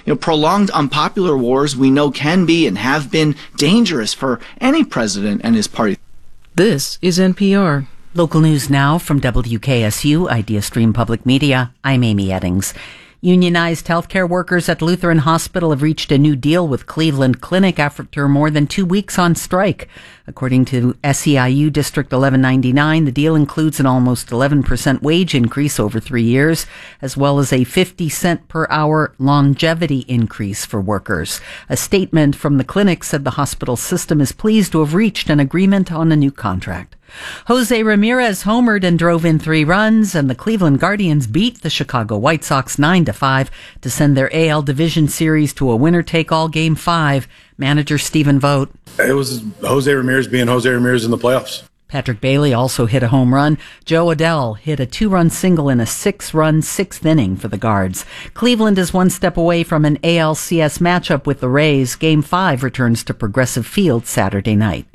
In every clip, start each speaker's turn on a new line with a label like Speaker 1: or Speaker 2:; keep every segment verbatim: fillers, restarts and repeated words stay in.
Speaker 1: You know, prolonged unpopular wars we know can be and have been dangerous for any president and his party.
Speaker 2: This is N P R.
Speaker 3: Local news now from W K S U, Idea Stream Public Media. I'm Amy Eddings. Unionized healthcare workers at Lutheran Hospital have reached a new deal with Cleveland Clinic after more than two weeks on strike. According to S E I U District eleven ninety-nine, the deal includes an almost eleven percent wage increase over three years, as well as a fifty cent per hour longevity increase for workers. A statement from the clinic said the hospital system is pleased to have reached an agreement on a new contract. Jose Ramirez homered and drove in three runs, and the Cleveland Guardians beat the Chicago White Sox nine to five to send their A L Division Series to a winner-take-all Game five. Manager Stephen Vogt.
Speaker 4: It was Jose Ramirez being Jose Ramirez in the playoffs.
Speaker 3: Patrick Bailey also hit a home run. Joe Adell hit a two-run single in a six-run sixth inning for the Guards. Cleveland is one step away from an A L C S matchup with the Rays. Game five returns to Progressive Field Saturday night.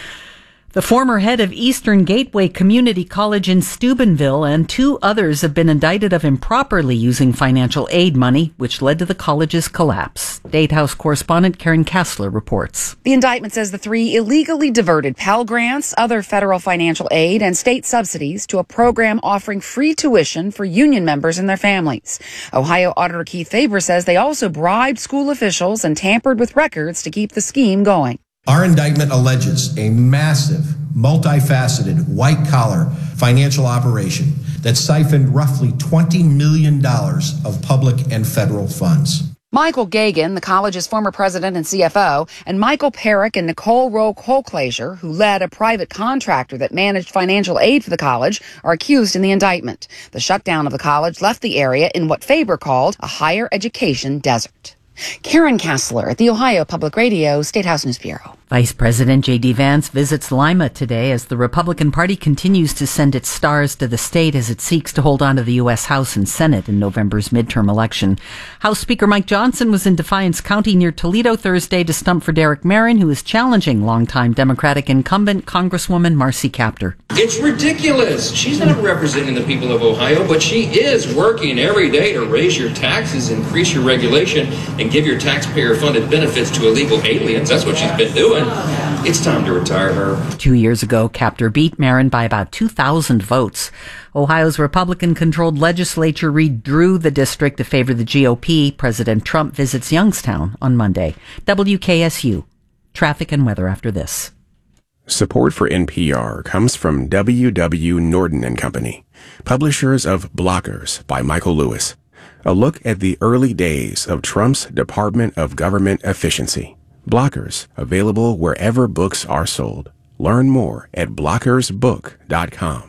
Speaker 3: The former head of Eastern Gateway Community College in Steubenville and two others have been indicted of improperly using financial aid money, which led to the college's collapse. State House correspondent Karen Kessler reports.
Speaker 5: The indictment says the three illegally diverted Pell Grants, other federal financial aid, and state subsidies to a program offering free tuition for union members and their families. Ohio Auditor Keith Faber says they also bribed school officials and tampered with records to keep the scheme going.
Speaker 6: Our indictment alleges a massive, multifaceted, white-collar financial operation that siphoned roughly twenty million dollars of public and federal funds.
Speaker 5: Michael Gagan, the college's former president and C F O, and Michael Perrick and Nicole Rowe Colclasure, who led a private contractor that managed financial aid for the college, are accused in the indictment. The shutdown of the college left the area in what Faber called a higher education desert. Karen Kessler at the Ohio Public Radio State House News Bureau.
Speaker 3: Vice President J D. Vance visits Lima today as the Republican Party continues to send its stars to the state as it seeks to hold on to the U S. House and Senate in November's midterm election. House Speaker Mike Johnson was in Defiance County near Toledo Thursday to stump for Derek Marin, who is challenging longtime Democratic incumbent Congresswoman Marcy Kaptur.
Speaker 7: It's ridiculous. She's not representing the people of Ohio, but she is working every day to raise your taxes, increase your regulation, and give your taxpayer-funded benefits to illegal aliens. That's what she's been doing. It's time to retire her.
Speaker 3: Two years ago, Kaptur beat Marin by about two thousand votes. Ohio's Republican-controlled legislature redrew the district to favor the G O P. President Trump visits Youngstown on Monday. W K S U. Traffic and weather after this.
Speaker 8: Support for N P R comes from W W. Norton and Company, publishers of Blockers by Michael Lewis. A look at the early days of Trump's Department of Government Efficiency. Blockers, available wherever books are sold. Learn more at blockers book dot com.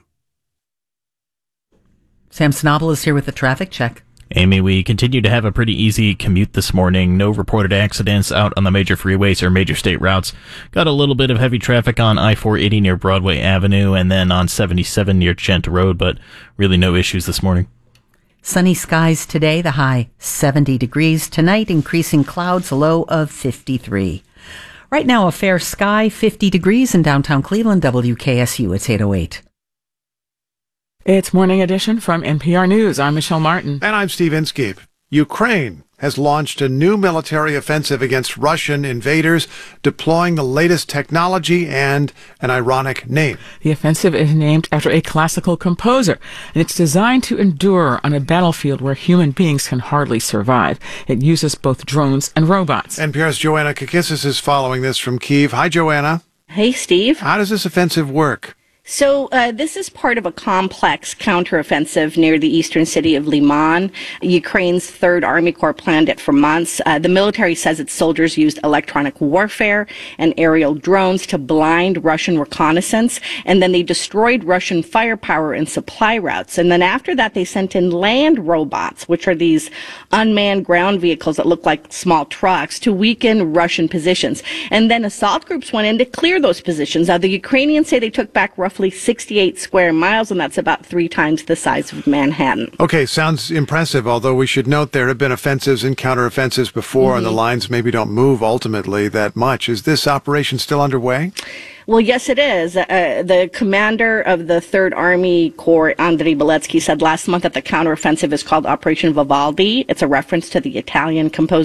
Speaker 3: Sam Snobble here with the traffic check.
Speaker 9: Amy, we continue to have a pretty easy commute this morning. No reported accidents out on the major freeways or major state routes. Got a little bit of heavy traffic on I four eighty near Broadway Avenue and then on seventy-seven near Chent Road, but really no issues this morning.
Speaker 3: Sunny skies today, the high seventy degrees. Tonight, increasing clouds, a low of fifty-three. Right now, a fair sky, fifty degrees in downtown Cleveland. W K S U, it's eight oh eight.
Speaker 2: It's Morning Edition from N P R News. I'm Michelle Martin.
Speaker 10: And I'm Steve Inskeep. Ukraine has launched a new military offensive against Russian invaders, deploying the latest technology and an ironic name.
Speaker 2: The offensive is named after a classical composer, and it's designed to endure on a battlefield where human beings can hardly survive. It uses both drones and robots.
Speaker 10: N P R's Joanna Kakissis is following this from Kyiv. Hi, Joanna.
Speaker 11: Hey, Steve.
Speaker 10: How does this offensive work?
Speaker 11: So uh, this is part of a complex counteroffensive near the eastern city of Liman. Ukraine's Third Army Corps planned it for months. Uh, the military says its soldiers used electronic warfare and aerial drones to blind Russian reconnaissance, and then they destroyed Russian firepower and supply routes. And then after that, they sent in land robots, which are these unmanned ground vehicles that look like small trucks, to weaken Russian positions. And then assault groups went in to clear those positions. Now, the Ukrainians say they took back roughly sixty-eight square miles, and that's about three times the size of Manhattan.
Speaker 10: Okay, sounds impressive, although we should note there have been offensives and counteroffensives before, mm-hmm. and the lines maybe don't move ultimately that much. Is this operation still underway?
Speaker 11: Well, yes, it is. Uh, the commander of the Third Army Corps, Andriy Beletsky, said last month that the counteroffensive is called Operation Vivaldi. It's a reference to the Italian composer